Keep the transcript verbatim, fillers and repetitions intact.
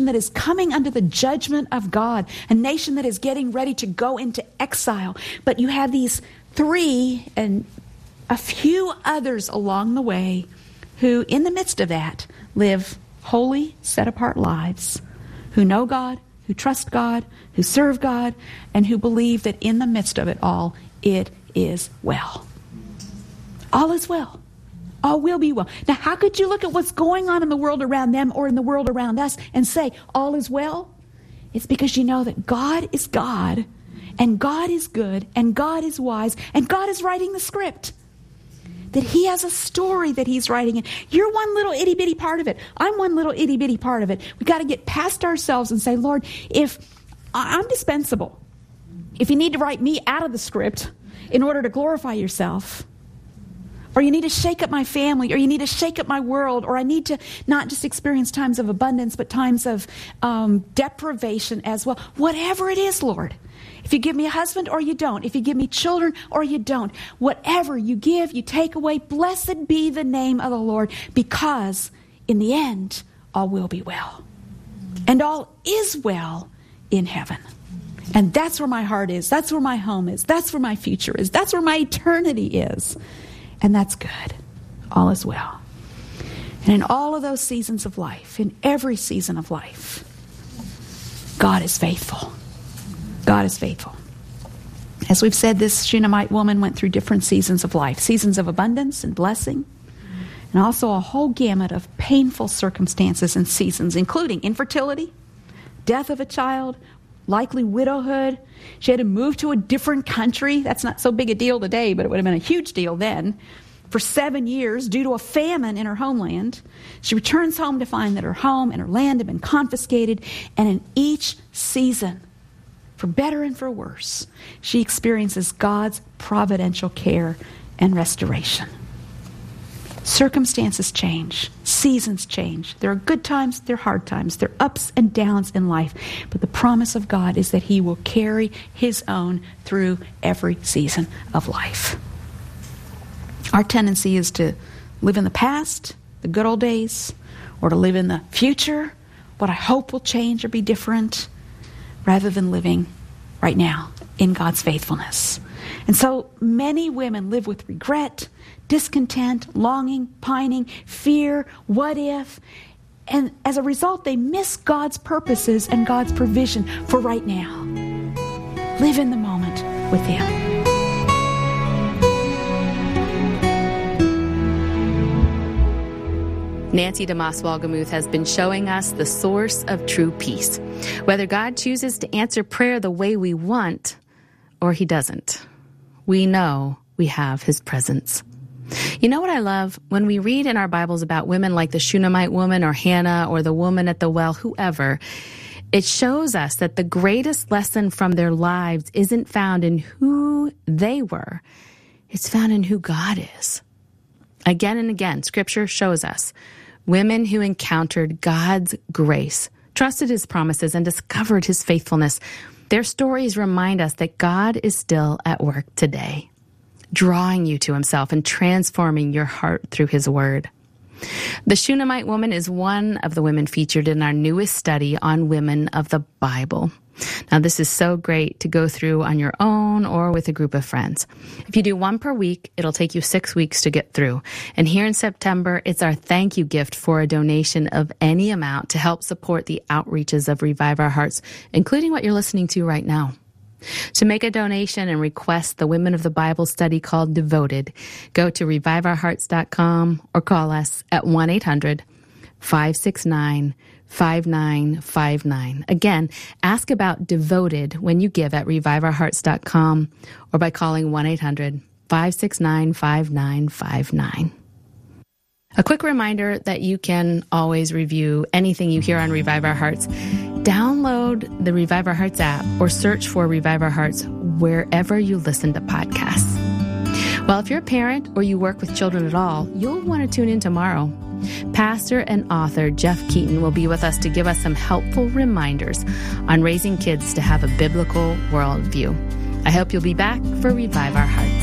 that is coming under the judgment of God, a nation that is getting ready to go into exile. But you have these three and a few others along the way who, in the midst of that, live holy, set-apart lives, who know God, who trust God, who serve God, and who believe that in the midst of it all, it is well. All is well. All will be well. Now, how could you look at what's going on in the world around them or in the world around us and say, all is well? It's because you know that God is God, and God is good, and God is wise, and God is writing the script. That he has a story that he's writing in. You're one little itty bitty part of it. I'm one little itty bitty part of it. We got to get past ourselves and say, Lord, if I'm dispensable, if you need to write me out of the script in order to glorify yourself, or you need to shake up my family, or you need to shake up my world, or I need to not just experience times of abundance, but times of um, deprivation as well. Whatever it is, Lord. If you give me a husband or you don't. If you give me children or you don't. Whatever you give, you take away. Blessed be the name of the Lord, because in the end, all will be well. And all is well in heaven. And that's where my heart is. That's where my home is. That's where my future is. That's where my eternity is. And that's good. All is well. And in all of those seasons of life, in every season of life, God is faithful. God is faithful. As we've said, this Shunammite woman went through different seasons of life, seasons of abundance and blessing, and also a whole gamut of painful circumstances and seasons, including infertility, death of a child, likely widowhood. She had to move to a different country. That's not so big a deal today, but it would have been a huge deal then. For seven years, due to a famine in her homeland, she returns home to find that her home and her land have been confiscated, and in each season, for better and for worse, she experiences God's providential care and restoration. Circumstances change. Seasons change. There are good times, there are hard times. There are ups and downs in life. But the promise of God is that he will carry his own through every season of life. Our tendency is to live in the past, the good old days, or to live in the future, what I hope will change or be different, rather than living right now in God's faithfulness. And so many women live with regret, discontent, longing, pining, fear, what if, and as a result, they miss God's purposes and God's provision for right now. Live in the moment with him. Nancy DeMoss Wolgemuth has been showing us the source of true peace. Whether God chooses to answer prayer the way we want or he doesn't, we know we have his presence. You know what I love? When we read in our Bibles about women like the Shunammite woman or Hannah or the woman at the well, whoever, it shows us that the greatest lesson from their lives isn't found in who they were. It's found in who God is. Again and again, Scripture shows us women who encountered God's grace, trusted his promises, and discovered his faithfulness. Their stories remind us that God is still at work today, drawing you to himself and transforming your heart through his word. The Shunammite woman is one of the women featured in our newest study on women of the Bible. Now, this is so great to go through on your own or with a group of friends. If you do one per week, it'll take you six weeks to get through. And here in September, it's our thank you gift for a donation of any amount to help support the outreaches of Revive Our Hearts, including what you're listening to right now. To make a donation and request the Women of the Bible study called Devoted, go to revive our hearts dot com or call us at one eight hundred five six nine five nine five nine. Again, ask about Devoted when you give at revive our hearts dot com or by calling one eight hundred five six nine five nine five nine. A quick reminder that you can always review anything you hear on Revive Our Hearts. Download the Revive Our Hearts app or search for Revive Our Hearts wherever you listen to podcasts. Well, if you're a parent or you work with children at all, you'll want to tune in tomorrow. Pastor and author Jeff Keaton will be with us to give us some helpful reminders on raising kids to have a biblical worldview. I hope you'll be back for Revive Our Hearts.